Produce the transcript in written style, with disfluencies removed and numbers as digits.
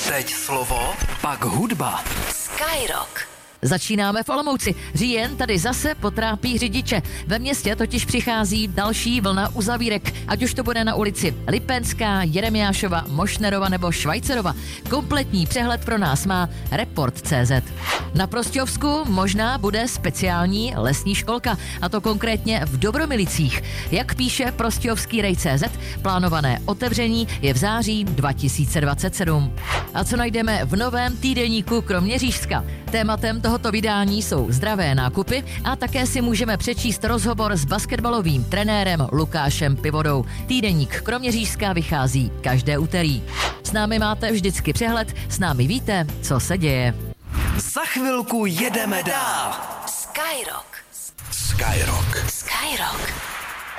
Teď slovo, pak hudba. Skyrock. Začínáme v Olomouci. Říjen tady zase potrápí řidiče. Ve městě totiž přichází další vlna uzavírek, ať už to bude na ulici Lipenská, Jeremiášova, Mošnerova nebo Švajcerova. Kompletní přehled pro nás má Report.cz. Na Prostějovsku možná bude speciální lesní školka, a to konkrétně v Dobromilicích. Jak píše Prostějovský rej.cz, plánované otevření je v září 2027. A co najdeme v novém týdeníku Kroměřížska? Tématem tohoto vydání jsou zdravé nákupy a také si můžeme přečíst rozhovor s basketbalovým trenérem Lukášem Pivodou. Týdeník Kroměřížska vychází každé úterý. S námi máte vždycky přehled, s námi víte, co se děje. Za chvilku jedeme dál. Skyrock. Skyrock. Skyrock.